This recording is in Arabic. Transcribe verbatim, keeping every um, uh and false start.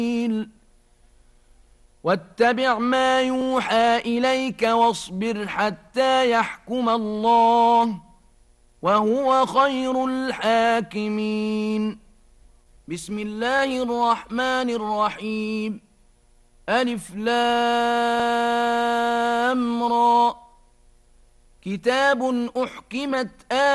واتبع ما يوحى إليك واصبر حتى يحكم الله وهو خير الحاكمين. بسم الله الرحمن الرحيم. ألف لام را. كتاب أحكمت آياته